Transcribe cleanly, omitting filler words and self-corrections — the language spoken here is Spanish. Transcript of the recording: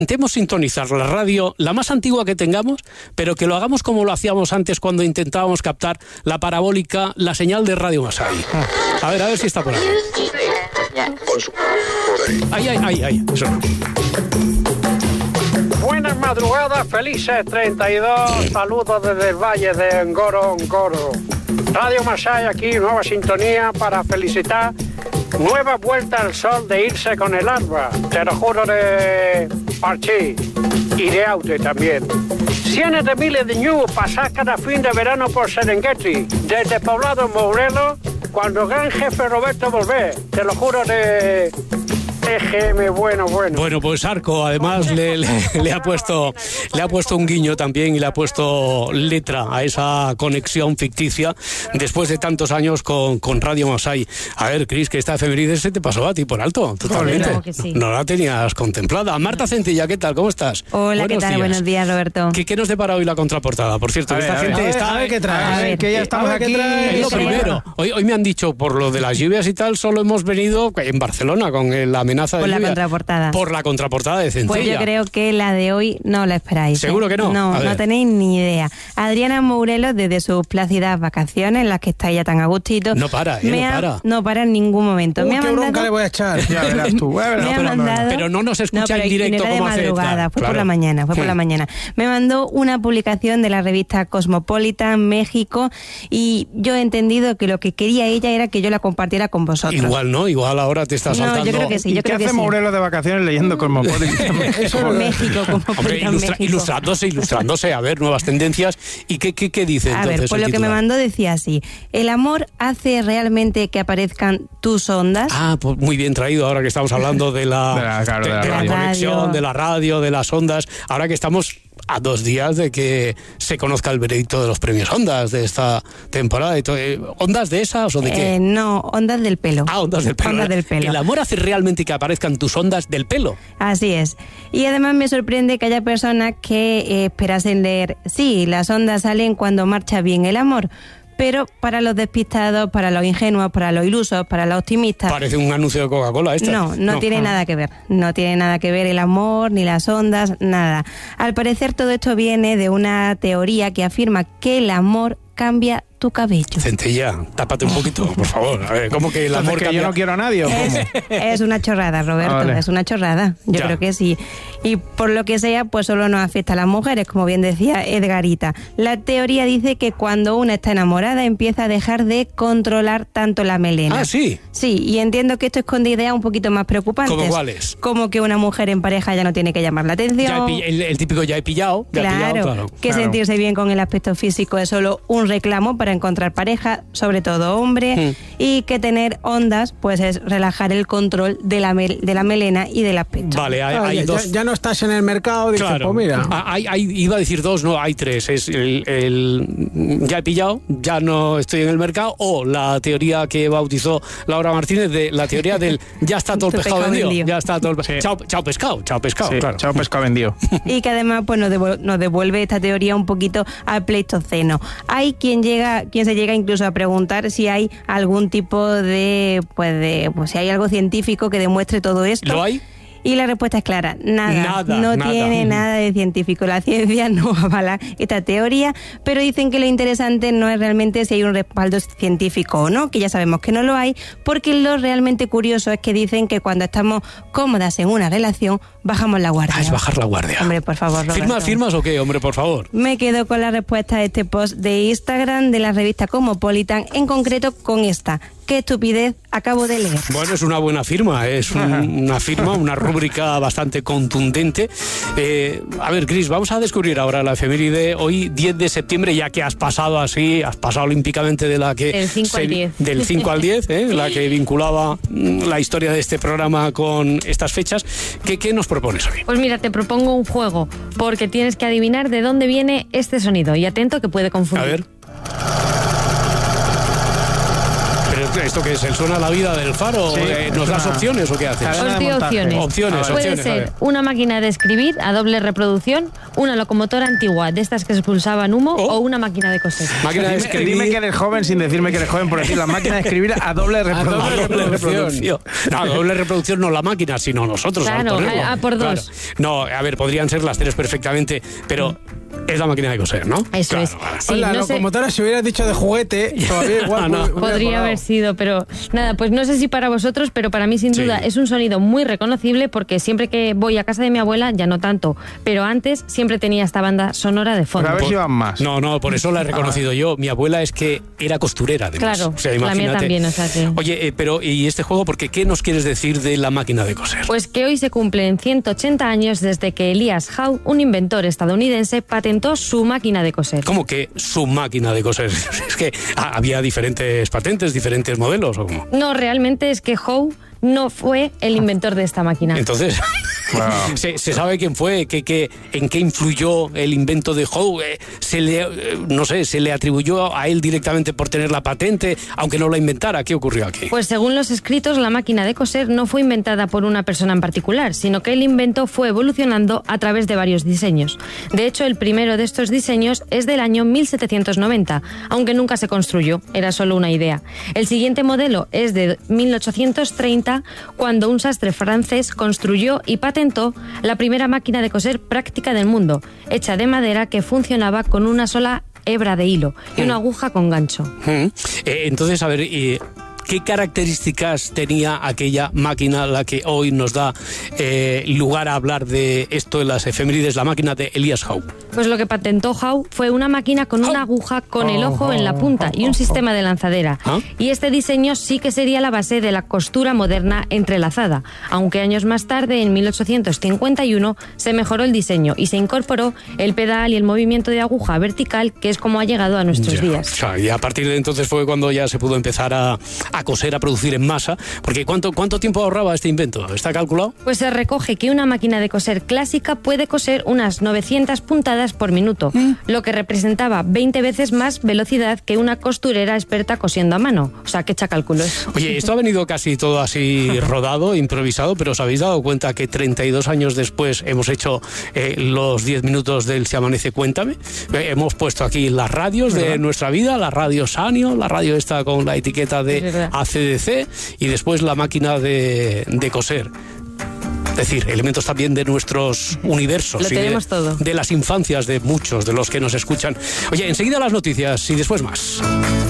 Intentemos sintonizar la radio, la más antigua que tengamos, pero que lo hagamos como lo hacíamos antes cuando intentábamos captar la parabólica, la señal de Radio Masai. A ver si está por ahí. Ahí. Eso. Buenas madrugadas, felices 32. Saludos desde el valle de Ngorongoro. Radio Masai aquí, nueva sintonía para felicitar. Nueva vuelta al sol de irse con el alba. Te lo juro de Parchí y de Aute también. Cientos de miles de ñu pasar cada fin de verano por Serengeti. Desde Poblado Morelos, cuando el gran jefe Roberto volvé. Te lo juro de... EGM, bueno. Bueno, pues Arco además le ha puesto un guiño también y le ha puesto letra a esa conexión ficticia después de tantos años con Radio Masai. A ver, Cris, que esta efeméride se te pasó a ti por alto, totalmente. Claro que sí. No la tenías contemplada. Marta Centilla, ¿qué tal? ¿Cómo estás? Hola, ¿qué tal? Buenos días, Roberto. ¿Qué nos depara hoy la contraportada? Por cierto, esta gente está... A ver qué trae. Que ya estamos aquí. Es lo primero. Hoy me han dicho, por lo de las lluvias y tal, solo hemos venido en Barcelona con la amenaza de lluvia. Por la contraportada de Centella. Pues yo creo que la de hoy no la esperáis. ¿Seguro que no? No tenéis ni idea. Adriana Morelos, desde sus plácidas vacaciones, en las que está ella tan a gustito. No para. No para en ningún momento. Qué bronca le voy a echar. Ya verás tú. Pero no nos escucha en directo como hace. Fue por la mañana. Me mandó una publicación de la revista Cosmopolitan México y yo he entendido que lo que quería ella era que yo la compartiera con vosotros. Igual ahora te estás saltando. Yo creo que sí. ¿Qué hace Morelos de vacaciones leyendo Cosmopolitan? México, Cosmopolitan México. Ilustrándose, a ver, nuevas tendencias. ¿Y qué dice entonces? A ver, pues lo que me mandó decía así: ¿el amor hace realmente que aparezcan tus ondas? Pues muy bien traído, ahora que estamos hablando de la conexión, de la radio, de las ondas. Ahora que estamos a 2 días de que se conozca el veredicto de los premios Ondas de esta temporada. ¿Ondas de esas o de qué? No, ondas del pelo. Ondas del pelo. ¿El amor hace realmente que aparezcan tus ondas del pelo? Así es. Y además me sorprende que haya personas que esperasen leer: sí, las ondas salen cuando marcha bien el amor. Pero para los despistados, para los ingenuos, para los ilusos, para los optimistas... Parece un anuncio de Coca-Cola esto. No tiene nada que ver. No tiene nada que ver el amor, ni las ondas, nada. Al parecer todo esto viene de una teoría que afirma que el amor cambia tu cabello. Centella, tápate un poquito, por favor. A ver, ¿cómo que el amor que cambia? Yo no quiero a nadie. Es una chorrada, Roberto. Vale. Es una chorrada. Yo creo que sí. Y por lo que sea, pues solo nos afecta a las mujeres, como bien decía Edgarita. La teoría dice que cuando una está enamorada empieza a dejar de controlar tanto la melena. Ah, ¿sí? Sí, y entiendo que esto esconde ideas un poquito más preocupantes. ¿Cómo cuáles? Como que una mujer en pareja ya no tiene que llamar la atención. El típico ya he pillado. Claro. Sentirse bien con el aspecto físico es solo un reclamo para encontrar pareja, sobre todo hombre, y que tener ondas pues es relajar el control de la melena y del aspecto. Vale, hay dos. Ya no estás en el mercado, dices, claro. Pues mira. Iba a decir 2, no, hay 3. Es el ya he pillado, ya no estoy en el mercado, o la teoría que bautizó Laura Martínez de la teoría del ya está todo el pescado vendido. Ya está todo el pescado. Chao pescado, sí, claro. Chao pescado vendido. Y que además pues nos devuelve esta teoría un poquito al Pleistoceno. Hay quien se llega incluso a preguntar si hay algún tipo de si hay algo científico que demuestre todo esto. ¿Lo hay? Y la respuesta es clara, nada. Tiene nada de científico. La ciencia no avala esta teoría, pero dicen que lo interesante no es realmente si hay un respaldo científico o no, que ya sabemos que no lo hay, porque lo realmente curioso es que dicen que cuando estamos cómodas en una relación, bajamos la guardia. Es bajar la guardia. Hombre, por favor, Roberto. ¿Firmas o qué, hombre, por favor? Me quedo con la respuesta a este post de Instagram de la revista Cosmopolitan, en concreto con esta: qué estupidez acabo de leer. Bueno, es una buena firma, una rúbrica bastante contundente. A ver, Cris, vamos a descubrir ahora la efeméride hoy, 10 de septiembre, ya que has pasado olímpicamente de la que... Del 5 al 10. Del 5 al 10, la que vinculaba la historia de este programa con estas fechas. ¿Qué nos propones hoy? Pues mira, te propongo un juego, porque tienes que adivinar de dónde viene este sonido. Y atento, que puede confundir. A ver. ¿Esto qué es? ¿El suena la vida del Faro? Sí, ¿Nos das opciones o qué haces? Os doy opciones. Puede ser una máquina de escribir a doble reproducción, una locomotora antigua de estas que expulsaban humo o una máquina de coser. Máquina de escribir. Dime que eres joven sin decirme que eres joven, por decir la máquina de escribir a doble reproducción. No, doble reproducción no la máquina, sino nosotros. Claro, por dos. Claro. No, a ver, podrían ser las tres perfectamente, pero es la máquina de coser, ¿no? Eso claro, es. Vale. Sí, la locomotora, si hubieras dicho de juguete, todavía igual podría haber sido, pero nada, pues no sé si para vosotros, pero para mí sin duda es un sonido muy reconocible porque siempre que voy a casa de mi abuela, ya no tanto, pero antes siempre tenía esta banda sonora de fondo. Pero a ver si van más. No, por eso la he reconocido yo. Mi abuela es que era costurera, además. Claro, o sea, la mía también, o sea que... Oye, pero ¿y este juego? Porque ¿qué nos quieres decir de la máquina de coser? Pues que hoy se cumplen 180 años desde que Elias Howe, un inventor estadounidense, patentó su máquina de coser. ¿Cómo que su máquina de coser? Es que había diferentes patentes, diferentes modelos, ¿o cómo? No, realmente es que Howe no fue el inventor de esta máquina. Entonces, wow. ¿Se sabe quién fue? ¿En qué influyó el invento de Howe? ¿Se le atribuyó a él directamente por tener la patente, aunque no la inventara? ¿Qué ocurrió aquí? Pues según los escritos, la máquina de coser no fue inventada por una persona en particular, sino que el invento fue evolucionando a través de varios diseños. De hecho, el primero de estos diseños es del año 1790, aunque nunca se construyó, era solo una idea. El siguiente modelo es de 1830, cuando un sastre francés construyó y patentó la primera máquina de coser práctica del mundo, hecha de madera que funcionaba con una sola hebra de hilo y una aguja con gancho. Entonces, a ver... ¿Qué características tenía aquella máquina, la que hoy nos da lugar a hablar de esto de las efemérides, la máquina de Elias Howe? Pues lo que patentó Howe fue una máquina con una aguja con el ojo en la punta y un sistema de lanzadera. Y este diseño sí que sería la base de la costura moderna entrelazada, aunque años más tarde, en 1851, se mejoró el diseño y se incorporó el pedal y el movimiento de aguja vertical, que es como ha llegado a nuestros días. O sea, y a partir de entonces fue cuando ya se pudo empezar a coser, a producir en masa, porque ¿cuánto tiempo ahorraba este invento? ¿Está calculado? Pues se recoge que una máquina de coser clásica puede coser unas 900 puntadas por minuto, lo que representaba 20 veces más velocidad que una costurera experta cosiendo a mano. O sea, que echa cálculos. Oye, esto ha venido casi todo así rodado, improvisado, pero ¿os habéis dado cuenta que 32 años después hemos hecho los 10 minutos del Si Amanece Cuéntame? Hemos puesto aquí las radios de nuestra vida, la radio Sanio, la radio esta con la etiqueta de ACDC y después la máquina de coser. Es decir, elementos también de nuestros universos. Lo tenemos todo. De las infancias de muchos de los que nos escuchan. Oye, enseguida las noticias y después más.